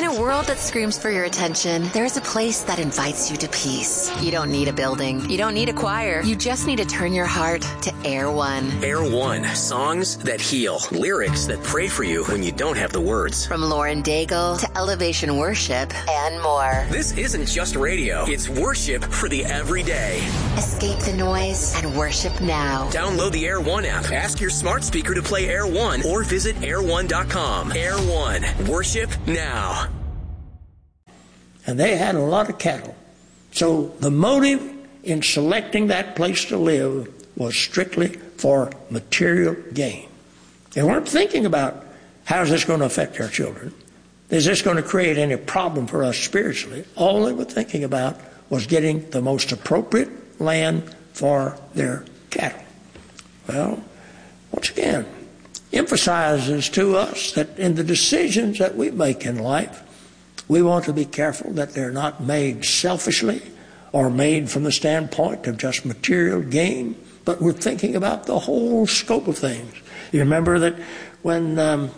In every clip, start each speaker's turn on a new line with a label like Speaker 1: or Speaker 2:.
Speaker 1: a world that screams for your attention, there's a place that invites you to peace. You don't need a building. You don't need a choir. You just need to turn your heart to Air One.
Speaker 2: Air One. Songs that heal. Lyrics that pray for you when you don't have the words.
Speaker 1: From Lauren Daigle to Elevation Worship and more.
Speaker 2: This isn't just radio. It's worship for the everyday.
Speaker 1: Escape the noise and worship now.
Speaker 2: Download the Air One app. Ask your smart speaker to play Air One or visit air1.com. Air One. Worship now.
Speaker 3: And they had a lot of cattle. So the motive in selecting that place to live was strictly for material gain. They weren't thinking about how is this going to affect our children? Is this going to create any problem for us spiritually? All they were thinking about was getting the most appropriate land for their cattle. Well, once again, emphasizes to us that in the decisions that we make in life, we want to be careful that they're not made selfishly or made from the standpoint of just material gain, but we're thinking about the whole scope of things. You remember that when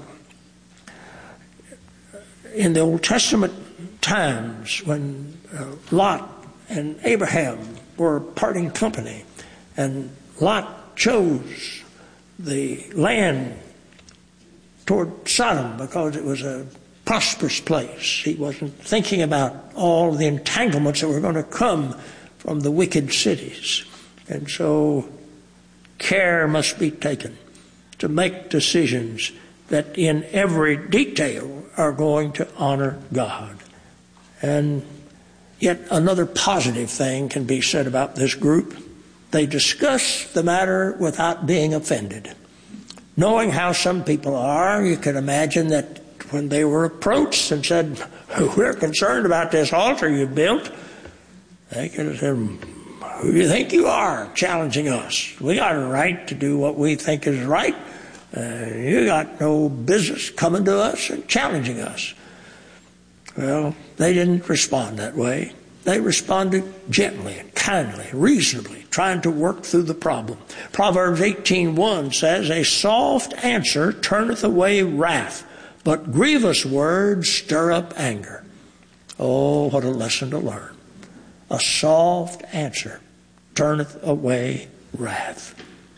Speaker 3: in the Old Testament times, when Lot and Abraham were parting company, and Lot chose the land toward Sodom because it was a prosperous place. He wasn't thinking about all the entanglements that were going to come from the wicked cities. And so care must be taken to make decisions that in every detail are going to honor God. And yet another positive thing can be said about this group. They discuss the matter without being offended. Knowing how some people are, you can imagine that when they were approached and said, we're concerned about this altar you built, they could have said, who do you think you are challenging us? We got a right to do what we think is right. You got no business coming to us and challenging us. Well, they didn't respond that way. They responded gently and kindly, reasonably, trying to work through the problem. Proverbs 18:1 says, a soft answer turneth away wrath, but grievous words stir up anger. Oh, what a lesson to learn. A soft answer turneth away wrath.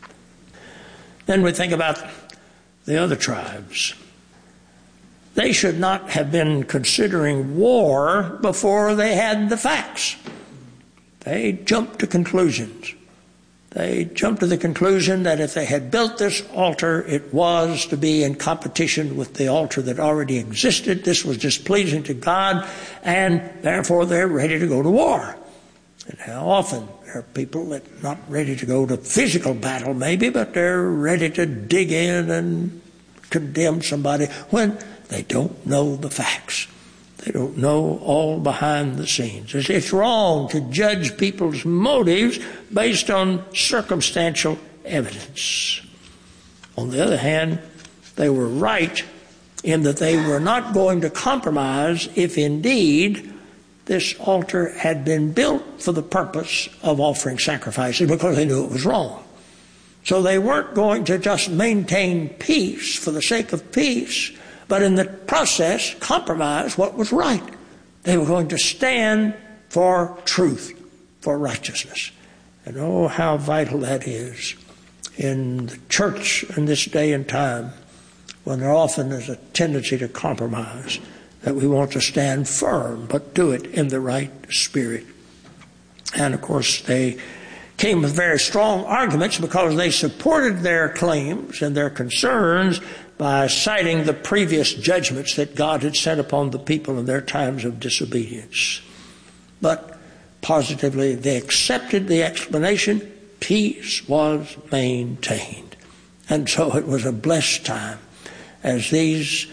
Speaker 3: Then we think about the other tribes. They should not have been considering war before they had the facts. They jumped to conclusions. They jumped to the conclusion that if they had built this altar, it was to be in competition with the altar that already existed. This was displeasing to God, and therefore they're ready to go to war. And how often there are people that are not ready to go to physical battle maybe, but they're ready to dig in and condemn somebody when they don't know the facts. They don't know all behind the scenes. It's wrong to judge people's motives based on circumstantial evidence. On the other hand, they were right in that they were not going to compromise if indeed this altar had been built for the purpose of offering sacrifices, because they knew it was wrong. So they weren't going to just maintain peace for the sake of peace, but in the process compromise what was right. They were going to stand for truth, for righteousness. And oh, how vital that is in the church in this day and time, when there often is a tendency to compromise, that we want to stand firm, but do it in the right spirit. And of course, they came with very strong arguments because they supported their claims and their concerns by citing the previous judgments that God had sent upon the people in their times of disobedience. But positively, they accepted the explanation. Peace was maintained. And so it was a blessed time as these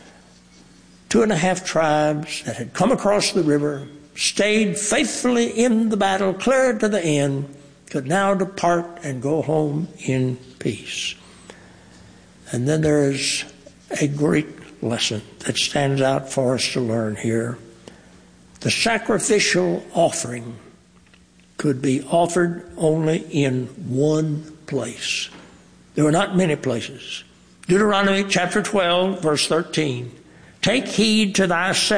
Speaker 3: 2.5 tribes that had come across the river, stayed faithfully in the battle, clear to the end, could now depart and go home in peace. And then there is a great lesson that stands out for us to learn here. The sacrificial offering could be offered only in one place. There were not many places. Deuteronomy chapter 12, verse 13. Take heed to thyself